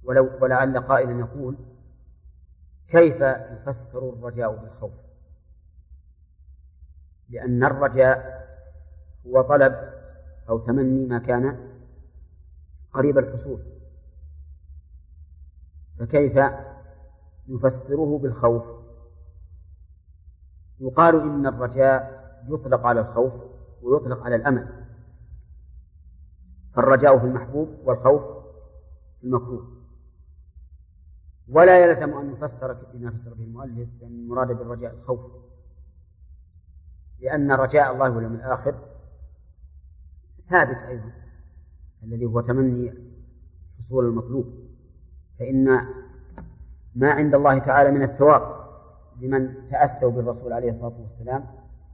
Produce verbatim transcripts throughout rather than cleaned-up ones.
ولو ولعل قائلا يقول: كيف يفسر الرجاء بالخوف؟ لأن الرجاء هو طلب أو تمني ما كان قريب الحصول، فكيف يفسره بالخوف؟ يقال إن الرجاء يطلق على الخوف ويطلق على الأمل، فالرجاء في المحبوب والخوف في المكروه، ولا يلزم أن يفسر بما فسر به المؤلف بأن المراد بالرجاء الخوف، لأن رجاء الله واليوم الآخر ثابت أيضا، الذي هو تمني حصول المطلوب، فإن ما عند الله تعالى من الثواب لمن تأسوا بالرسول عليه الصلاة والسلام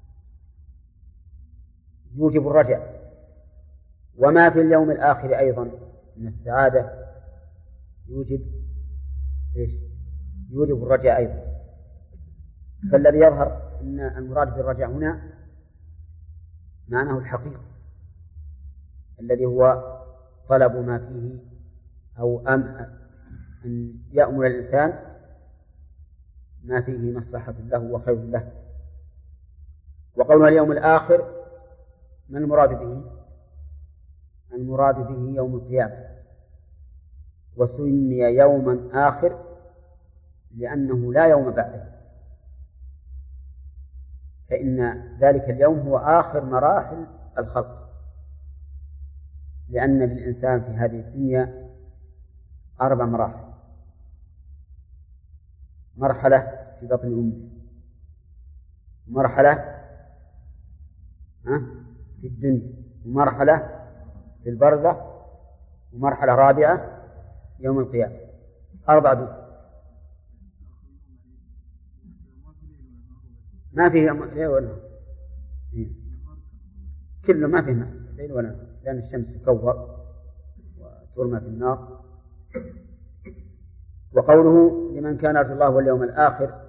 يوجب الرجاء، وما في اليوم الآخر أيضا من السعادة يوجب إيش؟ يوجب الرجاء أيضا. فالذي يظهر أن المراد بالرجاء هنا معناه الحقيقي الذي هو طلب ما فيه أو أم أن يأمل الإنسان ما فيه مصلحة له وخير له. وقولنا اليوم الآخر ما المراد به؟ المراد به يوم القيامة، وسمي يوما آخر لأنه لا يوم بعده، فإن ذلك اليوم هو آخر مراحل الخلق، لأن للإنسان في هذه الدنيا أربع مراحل: مرحلة في بطن أمه، مرحلة في الدنيا، ومرحلة في البرزخ، ومرحلة رابعة يوم القيامة. أربع دول ما فيه ليل ولا نهار، كله ما فيه ليل ولا نهار، لأن الشمس تكور وترمى في النار. وقوله لمن كان يرجو الله واليوم الآخر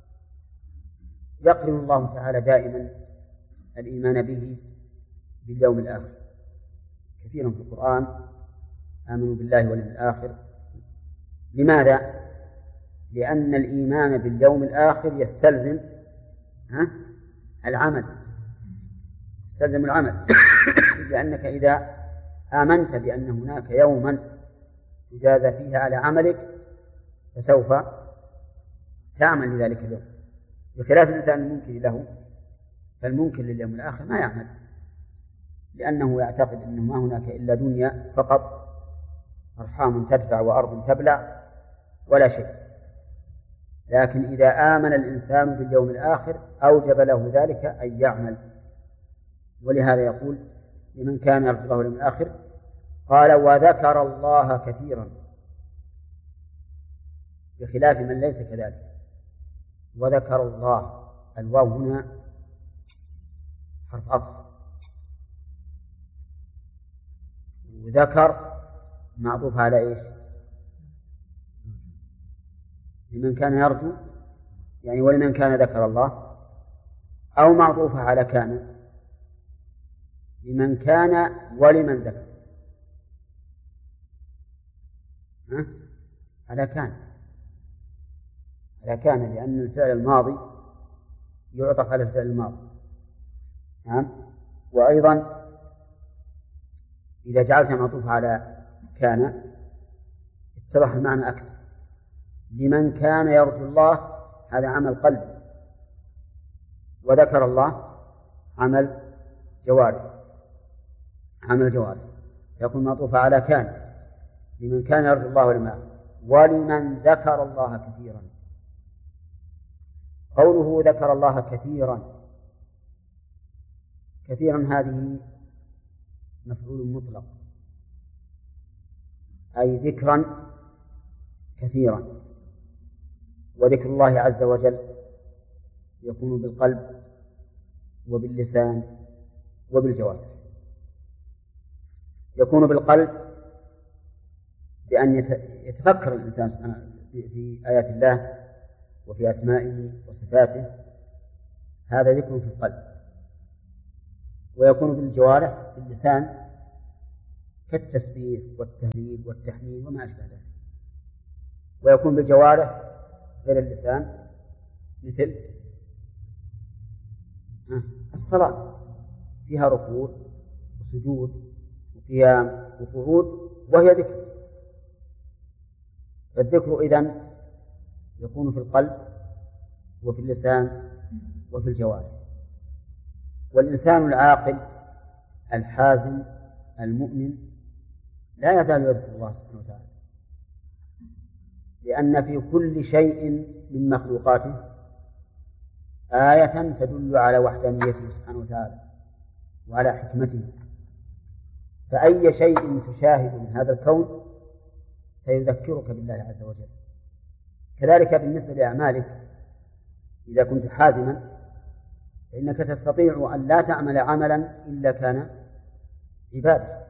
يقرن الله تعالى دائما الإيمان به باليوم الآخر، كثيرا في القرآن آمنوا بالله واليوم الآخر. لماذا؟ لأن الإيمان باليوم الآخر يستلزم ها؟ العمل، يستلزم العمل لأنك إذا آمنت بأن هناك يوما تجازى فيها على عملك فسوف تعمل لذلك اليوم، بخلاف الإنسان المنكر له، فالمنكر لليوم الآخر ما يعمل، لأنه يعتقد أنه ما هناك إلا دنيا فقط، أرحام تدفع وأرض تبلع ولا شيء. لكن إذا آمن الإنسان باليوم الآخر أوجب له ذلك أن يعمل، ولهذا يقول لمن كان يرجو الله واليوم الآخر قال وذكر الله كثيرا، بخلاف من ليس كذلك. وذكر الله، الواو هنا حرف عطف، وذكر معطوف على إيش؟ لمن كان يرجو، يعني ولمن كان ذكر الله، أو معطوفة على كان، لمن كان ولمن ذكر، ها؟ على كان، على كان، لأن الفعل الماضي يعطف على الفعل الماضي. نعم. وأيضا إذا جعلت معطوفة على كان اتضح المعنى أكثر. لمن كان يرجو الله هذا عمل قلب، وذكر الله عمل جوارح، عمل جوارح، يكون معطوفة على كان لمن كان يرجو الله واليوم الآخر ولمن ذكر الله كثيرا. قوله ذكر الله كثيرا، كثيرا هذه مفعول مطلق، أي ذكرا كثيرا. وذكر الله عز وجل يكون بالقلب وباللسان وبالجوارح. يكون بالقلب بأن يتفكر الإنسان في آيات الله وفي أسمائه وصفاته، هذا ذكر في القلب. ويكون بالجوارح باللسان كالتسبيح والتهليل والتحميد وما أشبه ذلك. ويكون بالجوارح غير اللسان، مثل الصلاة فيها ركوع وسجود وقيام وقعود وهي ذكر. فالذكر إذن يكون في القلب وفي اللسان وفي الجوارح. والإنسان العاقل الحازم المؤمن لا يزال يذكر الله سبحانه وتعالى، لأن في كل شيء من مخلوقاته آية تدل على وحدانيته سبحانه وتعالى وعلى حكمته. فأي شيء تشاهد من هذا الكون سيذكرك بالله عز وجل. كذلك بالنسبة لأعمالك، إذا كنت حازما فإنك تستطيع أن لا تعمل عملا إلا كان عبادة.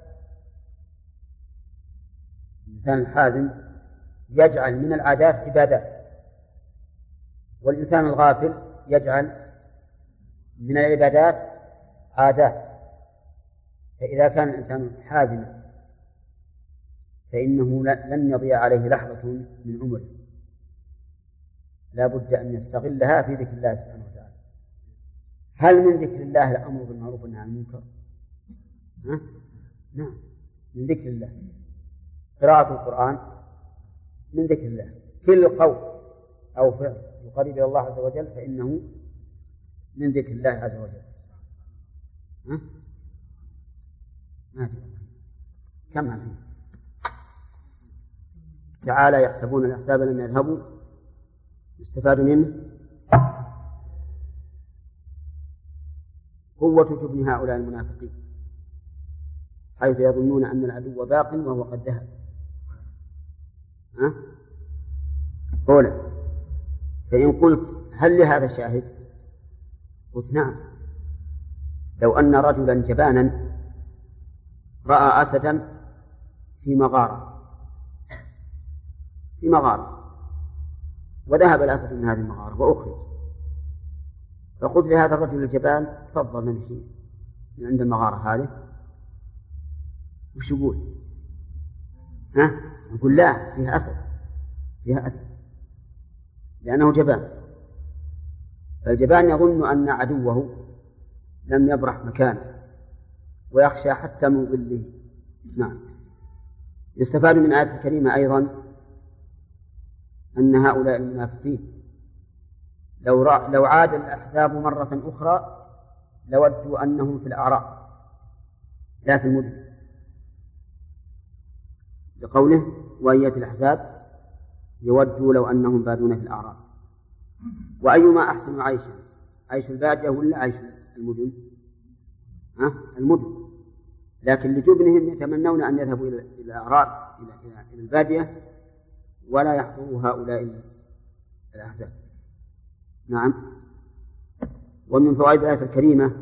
الإنسان الحازم يجعل من العادات عبادات، والإنسان الغافل يجعل من العبادات عادات. فإذا كان الإنسان حازما فإنه لن يضيع عليه لحظة من عمره، لا بد أن يستغلها في ذكر الله سبحانه وتعالى. هل من ذكر الله الأمر بالمعروف والنهي عن المنكر؟ ها؟ نعم، من ذكر الله. قراءة القرآن من ذكر الله. كل قول أو فعل يقرب إلى الله عز وجل فإنه من ذكر الله عز وجل. ها؟ ما في كم ما في. تعالى يحسبون الأحزاب لم يذهبوا يستفاد منه قوة جبن هؤلاء المنافقين، حيث يظنون أن العدو باق وهو قد ذهب. ها؟ قولا. فإن قلت هل لهذا شاهد؟ قلت نعم. لو أن رجلا جبانا رأى أسدا في مغارة في مغارة وذهب الأسد من هذه المغارة وأخرج، فقلت لهذا الرجل الجبان تفضل نمشي من عند المغارة هذه، وش يقول؟ ها؟ يقول لا، فيها أسد، فيها أسد، لأنه جبان. فالجبان يظن أن عدوه لم يبرح مكانه ويخشى حتى من ظله. نعم. يستفاد من آية الكريمة أيضا أن هؤلاء المنافقين لو, لو عاد الأحزاب مرة أخرى لودوا أنهم في الأعراف لا في المدن، لقوله وأية الأحزاب يودوا لو أنهم بادون في الأعراف. وأيما أحسن عيشا، عيش البادية ولا عيش المدن؟ ها؟ المدن. لكن لجبنهم يتمنون أن يذهبوا إلى الأعراف إلى إلى البادية ولا يحضروا هؤلاء الأحزاب. نعم. ومن فوائد الآية الكريمة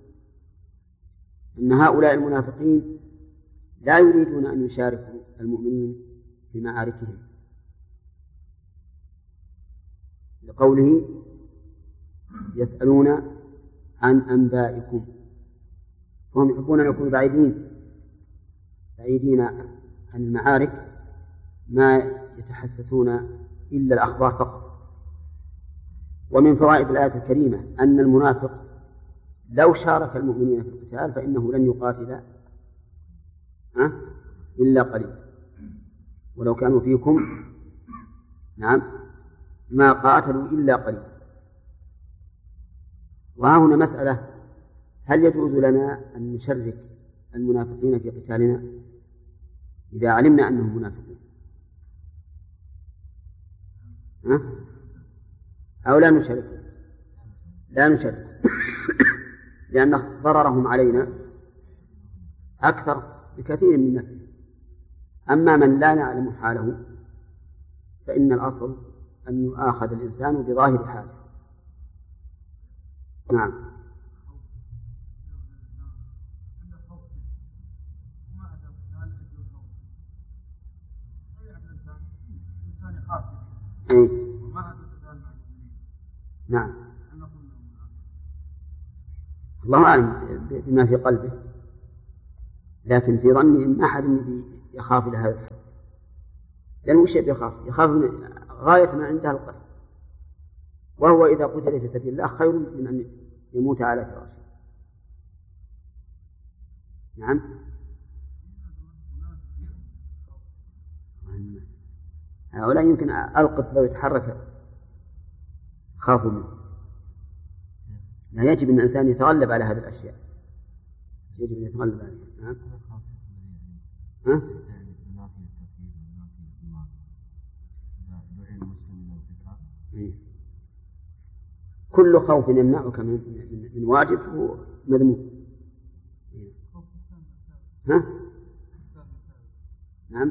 أن هؤلاء المنافقين لا يريدون أن يشاركوا المؤمنين في معاركهم، لقوله يسألون عن أنبائكم، وهم يحبون أن يكونوا بعيدين بعيدين عن المعارك، ما يتحسسون إلا الأخبار فقط. ومن فوائد الآية الكريمة أن المنافق لو شارك المؤمنين في القتال فإنه لن يقاتل إلا قليلا، ولو كانوا فيكم نعم ما قاتلوا إلا قليلا. وها هنا مسألة: هل يجوز لنا أن نشرك المنافقين في قتالنا إذا علمنا أنهم منافقون؟ ها؟ أو لا نشرك؟ لا نشرك لأن ضررهم علينا أكثر بكثير من نفعه. أما من لا نعلم حاله فإن الأصل أن يؤاخذ الإنسان بظاهر حاله. نعم. إيه؟ نعم. الله أعلم بما في قلبه، لكن في ظني أن أحد يخاف لهذا الحد، لأنه وش يخاف؟ يخاف من غاية ما عنده القتل، وهو إذا قتل في سبيل الله خير من أن يموت على فراشه. نعم. هؤلاء يمكن القط لو يتحرك خافوا منه. لا، يجب أن الإنسان يتغلب على هذه الأشياء، يجب أن يتغلب عليها. نعم. ها؟ كل خوف يمنعك من, من, من واجب هو مذموم. ها؟ نعم.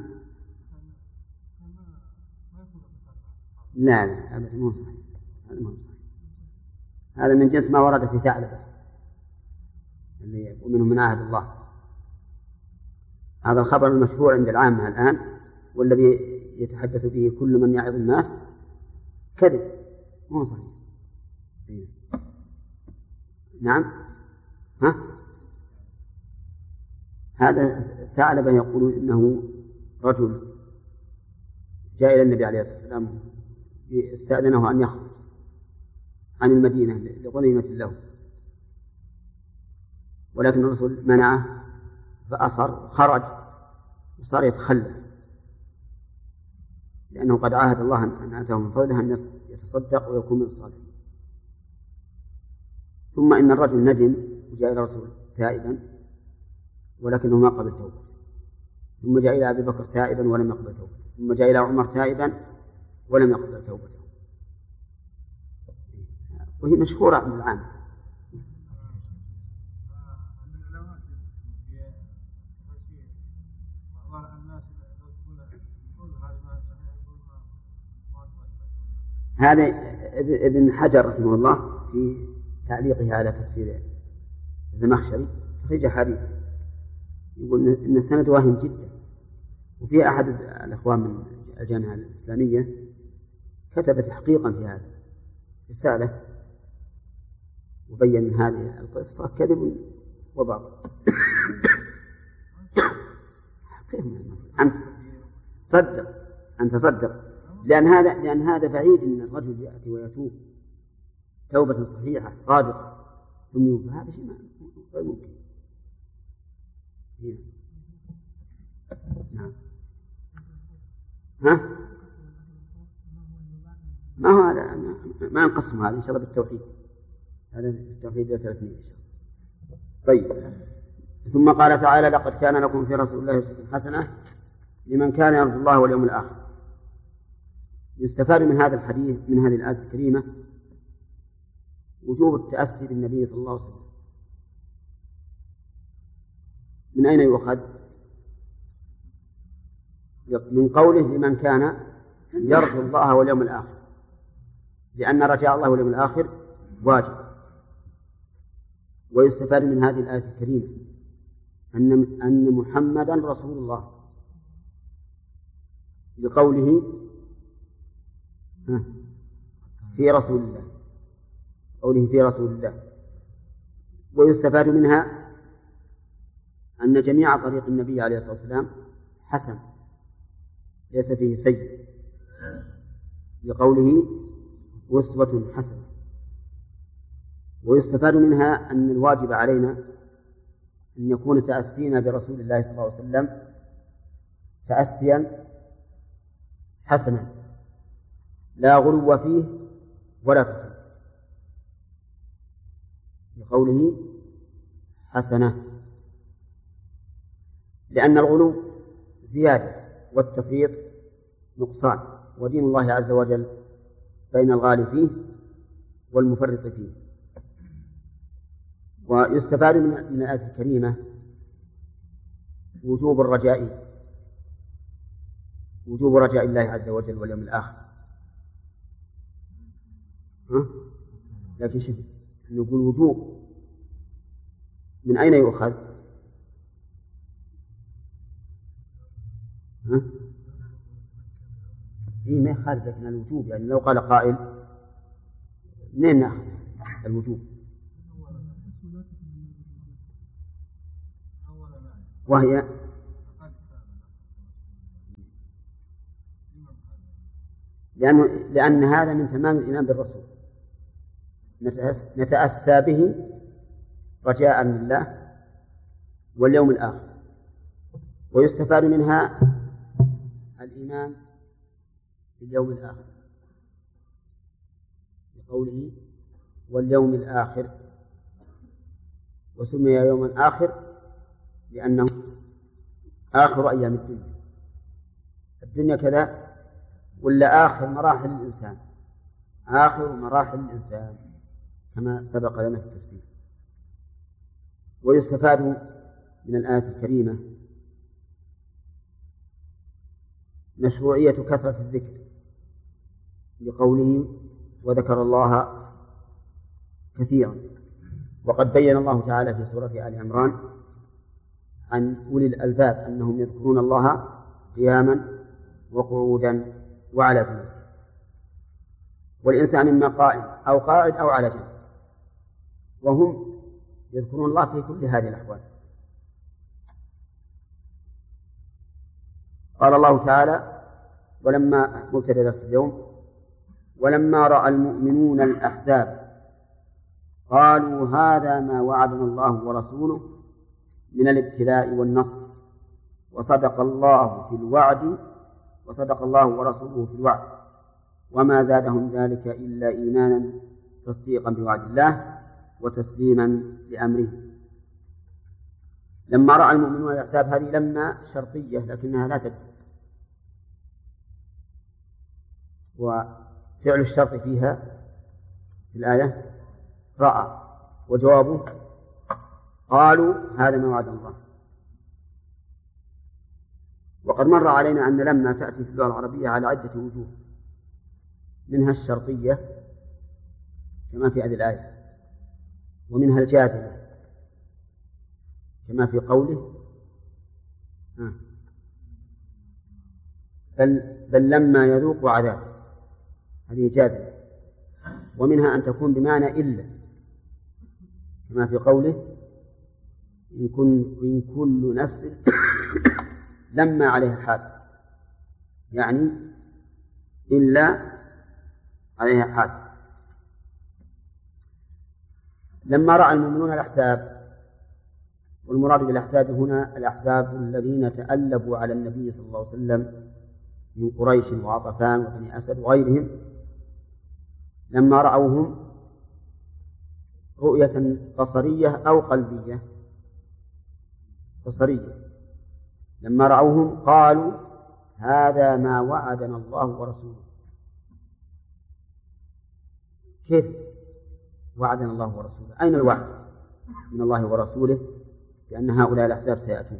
لا لا أبدا مو صحيح، هذا مو صحيح. هذا من جنس ما ورد في ثعلبة اللي ومنهم من عهد الله. هذا الخبر المشهور عند العامة الآن والذي يتحدث به كل من يعظ الناس كذب، مو صحيح. نعم. ها؟ هذا ثعلبة يقول إنه رجل جاء إلى النبي عليه الصلاة والسلام استأذنه أن يخرج عن المدينة لغنيمة له، ولكن الرسول منعه فأصر خرج وصار يتخلى، لأنه قد عاهد الله أن آتاه من فضله أن يتصدق ويكون من الصالحين. ثم إن الرجل ندم وجاء إلى الرسول تائبا ولكنه ما قبل توبته، ثم جاء إلى أبي بكر تائبا ولم يقبل توبته، ثم جاء إلى عمر تائبا ولم يقبل توبته، وهي مشهورة عند العام. هذا ابن حجر رحمه الله في تعليقه على تفسير الزمخشري تخرج حديث يقول إن السند واهم جدا. وفي أحد الأخوان من الجامعة الإسلامية كتب تحقيقا في هذا رسالة وبين من هذه القصة كذب وباطل. أنت صدق، أنت صدق، لأن هذا لأن هذا بعيد أن الرجل يأتي ويتوب توبة صحيحة صادقة ثم يوفى، هذا شيء غير ممكن. نعم. ها؟ ما هو هذا، ما نقسم هذا إن شاء الله بالتوحيد، هذا التوحيد ثلاثين إن شاء الله. طيب. ثم قال تعالى: لقد كان لكم في رسول الله أسوة حسنة لمن كان يرجو الله واليوم الآخر. يستفاد من هذا الحديث من هذه الآية الكريمة وجوب التأسي بالنبي صلى الله عليه وسلم. من أين يؤخذ؟ من قوله لمن كان يرجو الله واليوم الآخر، لأن رجاء الله واليوم الآخر واجب. ويستفاد من هذه الآية الكريمة أن أن محمدا رسول الله لقوله في رسول الله، قوله في رسول الله. ويستفاد منها أن جميع طريق النبي عليه الصلاة والسلام حسن ليس فيه سيء، لقوله أسوة حسنة. ويستفاد منها أن الواجب علينا أن يكون تأسينا برسول الله صلى الله عليه وسلم تأسيا حسنا لا غلو فيه ولا تفريط، لقوله حسنة، لأن الغلو زيادة والتفريط نقصان، ودين الله عز وجل بين الغالي فيه والمفرط فيه. ويستفاد من الآية الكريمة وجوب الرجاء وجوب رجاء الله عز وجل واليوم الآخر. ها؟ لكن شوف نقول وجوب من أين يؤخذ؟ ها؟ إيه ما يخالف، لكن الوجوب يعني لو قال قائل منين نأخذ الوجوب؟ وهي لأن لأن هذا من تمام الإيمان بالرسول، نتأسى به رجاء لله واليوم الآخر. ويستفاد منها الإيمان باليوم الآخر بقوله واليوم الآخر، وسمي يوما آخر لأنه آخر أيام الدنيا. الدنيا كذا ولا آخر مراحل الإنسان، آخر مراحل الإنسان كما سبق لنا في التفسير. ويستفاد من الآية الكريمة مشروعية كثرة الذكر لقوله وذكر الله كثيرا. وقد بين الله تعالى في سورة آل عمران عن أولي الألباب أنهم يذكرون الله قياما وقعودا وعلى جنوب، والإنسان إما قائم أو قاعد أو على جنب، وهم يذكرون الله في كل هذه الأحوال. قال الله تعالى ولما مبتدأ درس اليوم ولما رأى المؤمنون الأحزاب قالوا هذا ما وعدنا الله ورسوله من الابتلاء والنصر وصدق الله في الوعد وصدق الله ورسوله في الوعد وما زادهم ذلك إلا إيمانا تصديقا بوعد الله وتسليما لأمره. لما رأى المؤمنون الأحزاب هذه لما شرطية لكنها لا تجزم، وفعل الشرط فيها في الآية رأى، وجوابه قالوا هذا ما وعد الله. وقد مر علينا أن لما تأتي في اللغة العربية على عدة وجوه، منها الشرطية كما في هذه الآية، ومنها الجازمة كما في قوله بل, بل لما يذوق عذاب، هذه جازمة. ومنها أن تكون بمعنى إلا كما في قوله إن, كن إن كل نفس لما عليها حال، يعني إلا عليها حال. لما رأى المؤمنون الأحزاب، والمراد بالأحزاب هنا الأحزاب الذين تألبوا على النبي صلى الله عليه وسلم من قريش وعطفان وبني أسد وغيرهم، لما رأوهم رؤية بصرية أو قلبية بصرية، لما رأوهم قالوا هذا ما وعدنا الله ورسوله. كيف وعدنا الله ورسوله؟ أين الوعد من الله ورسوله بأن هؤلاء الأحزاب سيأتون؟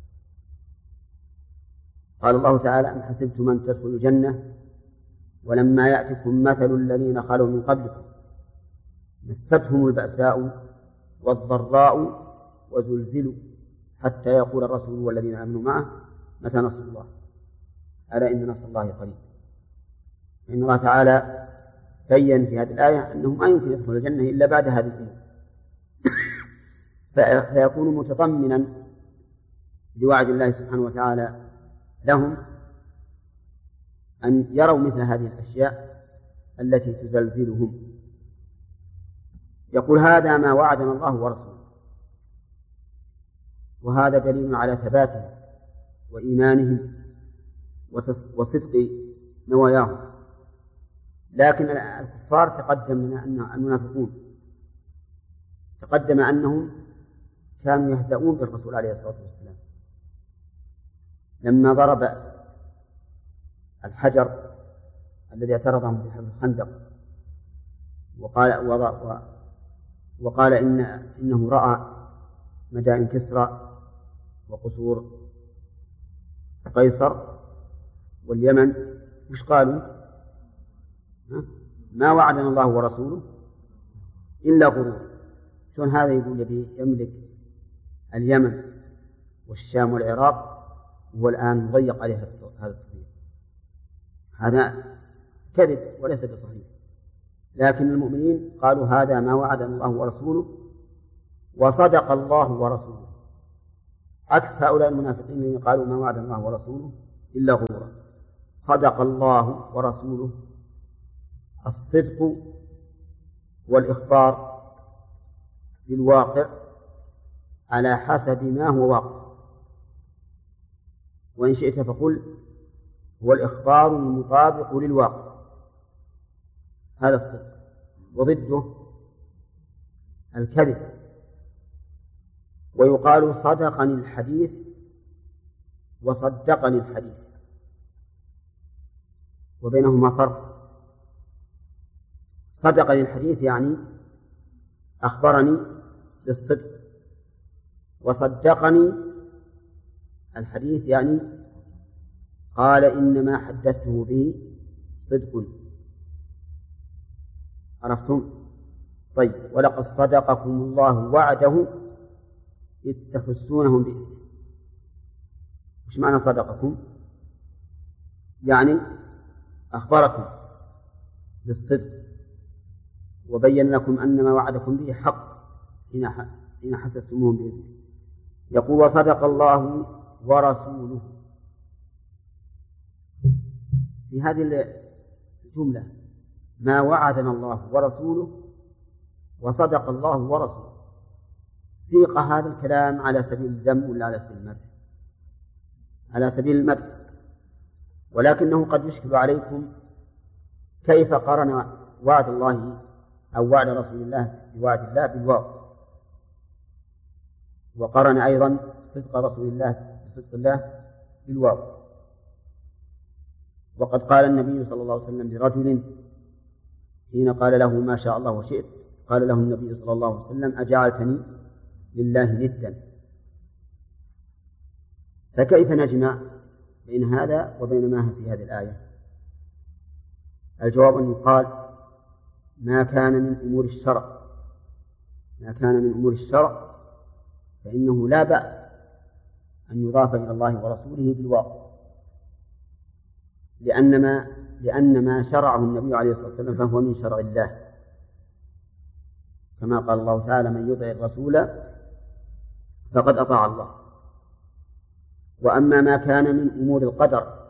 قال الله تعالى أم حسبتم أن تدخلوا الجنة ولما يأتكم مثل الذين خلوا من قبلكم مستهم البأساء والضراء وزلزلوا حتى يقول الرسول والذين آمنوا معه متى نصر الله ألا إن نصر الله قريب. إن الله تعالى بين في هذه الآية أنه ما يمكن يدخل الجنة إلا بعد هذه الأمور، فيكون متضمنا لوعد الله سبحانه وتعالى لهم أن يروا مثل هذه الأشياء التي تزلزلهم. يقول هذا ما وعدنا الله ورسوله، وهذا دليل على ثباتهم وإيمانهم وصدق نواياهم. لكن الكفار تقدم لنا أن المنافقون تقدم أنهم كانوا يهزؤون بالرسول عليه الصلاة والسلام لما ضرب الحجر الذي اعترضهم في حفر الخندق وقال, وقال إن إنه رأى مدائن كسرى وقصور قيصر واليمن. وش قالوا؟ ما وعدنا الله ورسوله إلا غرور. شون هذا يقول الذي يملك اليمن والشام والعراق هو الآن مضيق عليه هذا التضييق؟ هذا كذب وليس بصحيح. لكن المؤمنين قالوا هذا ما وعدنا الله ورسوله وصدق الله ورسوله، عكس هؤلاء المنافقين الذين قالوا ما وعدنا الله ورسوله إلا غرورا. صدق الله ورسوله الصدق هو الإخبار بالواقع على حسب ما هو واقع، وإن شئت فقل هو الإخبار المطابق للواقع، هذا الصدق. وضده الكذب، ويقال صدقني الحديث وصدقني الحديث، وبينهما فرق. صدقني الحديث يعني أخبرني بالصدق، وصدقني الحديث يعني قال إنما حدثته به صدق. عرفتم؟ طيب. ولقد صدقكم الله وعده إذ تحسونهم بإذنه. وش معنى صدقكم؟ يعني أخبركم بالصدق وبين لكم أن ما وعدكم به حق حين حسستموهم بإذنه. يقول وصدق الله ورسوله. في هذه الجملة ما وعدنا الله ورسوله وصدق الله ورسوله، سيق هذا الكلام على سبيل الذم ولا على سبيل المدح؟ على سبيل المدح، ولكنه قد يشكل عليكم كيف قرن وعد الله أو وعد رسول الله بوعد الله بالواو، وقرن أيضا صدق رسول الله بصدق الله بالواو. وقد قال النبي صلى الله عليه وسلم لرجل حين قال له ما شاء الله وشئت، قال له النبي صلى الله عليه وسلم أجعلتني لله ندا. فكيف نجمع بين هذا وبين ما في هذه الآية؟ الجواب أن يقال ما كان من أمور الشرع ما كان من أمور الشرع فإنه لا بأس أن يضاف إلى الله ورسوله بالواو، لأن ما لأن ما شرعه النبي عليه الصلاة والسلام فهو من شرع الله، كما قال الله تعالى من يطع الرسول فقد أطاع الله. وأما ما كان من أمور القدر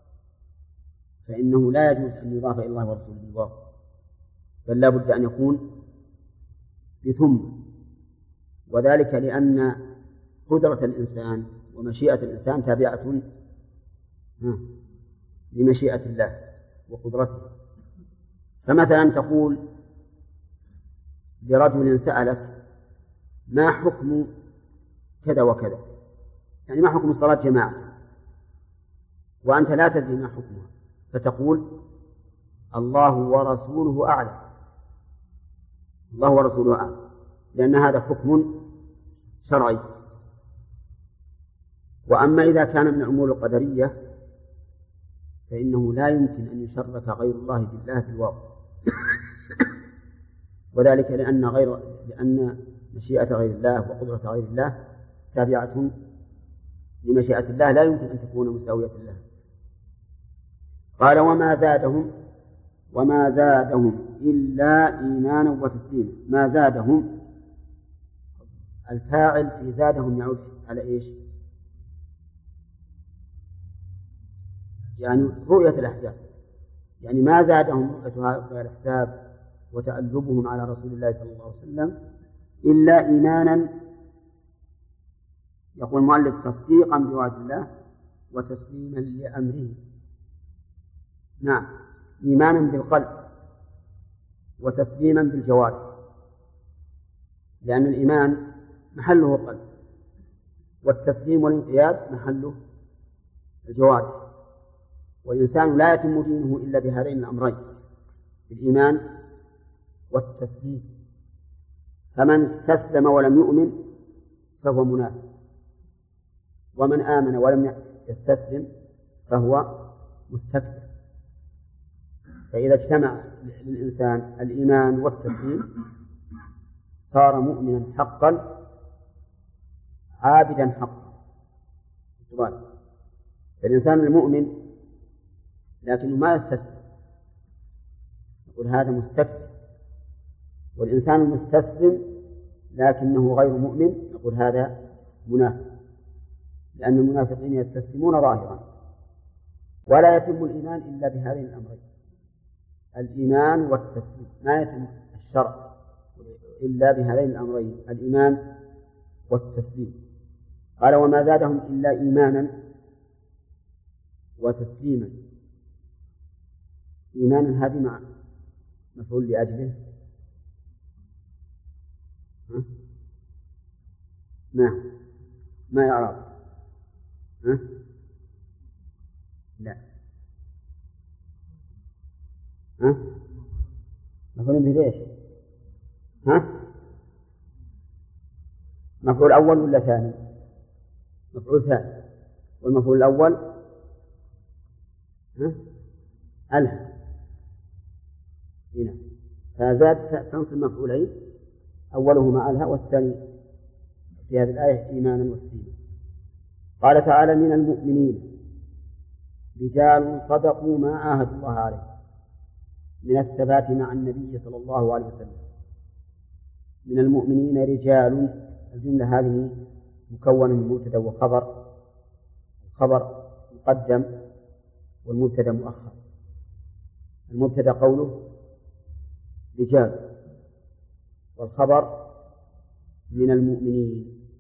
فإنه لا يجوز أن يضاف إلى الله ورسوله بالواو، بل لا بد أن يكون بثم، وذلك لأن قدرة الإنسان ومشيئة الإنسان تابعة لمشيئة الله وقدرته. فمثلا تقول لرجل سألك ما حكم كذا وكذا، يعني ما حكم صلاة جماعة، وأنت لا تدري ما حكمها، فتقول الله ورسوله أعلم، الله ورسوله أعلم، لأن هذا حكم شرعي. وأما إذا كان من الأمور القدرية فإنه لا يمكن أن يشرك غير الله بالله في الواقع، وذلك لأن غير لأن مشيئة غير الله وقدرة غير الله تابعة لمشيئة الله، لا يمكن أن تكون مساوية لله. قال وما زادهم وما زادهم إلا إيمانا وتسليما. ما زادهم، الفاعل في زادهم يعود على إيش؟ يعني رؤية الأحزاب، يعني ما زادهم رؤية الأحزاب وتألبهم على رسول الله صلى الله عليه وسلم إلا إيمانا، يقول المؤلف تصديقا بوعد الله وتسليما لأمره. نعم، إيمانا بالقلب وتسليما بالجوارح، لأن الإيمان محله القلب والتسليم والانقياد محله الجوارح، والإنسان لا يتم دينه إلا بهذين الأمرين، بالإيمان والتسليم. فمن استسلم ولم يؤمن فهو منافق، ومن آمن ولم يستسلم فهو مستكبر. فإذا اجتمع للإنسان الإيمان والتسليم صار مؤمنا حقا عابدا حقا. فالإنسان المؤمن لكنه ما يستسلم يقول هذا مستكبر، والإنسان المستسلم لكنه غير مؤمن يقول هذا منافق، لأن المنافقين يستسلمون ظاهرا. ولا يتم الإيمان إلا بهذين الأمرين، الإيمان والتسليم، ما يتم الشرع إلا بهذين الأمرين، الإيمان والتسليم. قال وما زادهم إلا إيمانا وتسليما. إيمانا هذه مع مفعول لأجله، ها؟ ما ما يعرف، ها؟ لا، ها؟ مفعول به ليش؟ ها؟ مفعول أول ولا ثاني؟ مفعول ثاني. والمفعول الأول ها؟ ألها هنا، فزاد تنصب مفعولين، أولهما ألها والثاني في هذه الآية إيمانا وتسليما. قال تعالى من المؤمنين رجال صدقوا ما عاهدوا الله عليه من الثبات مع النبي صلى الله عليه وسلم. من المؤمنين رجال، الجملة هذه مكونة من مبتدأ وخبر، الخبر مقدم والمبتدأ مؤخر. المبتدأ قوله رجال، والخبر من المؤمنين.